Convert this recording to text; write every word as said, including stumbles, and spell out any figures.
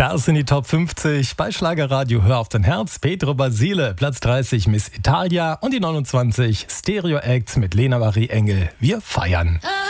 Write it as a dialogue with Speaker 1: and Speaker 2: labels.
Speaker 1: Das sind die Top fünfzig bei Schlagerradio Hör auf dein Herz. Pedro Basile, Platz dreißig Miss Italia und die neunundzwanzig Stereo Acts mit Lena Marie Engel. Wir feiern.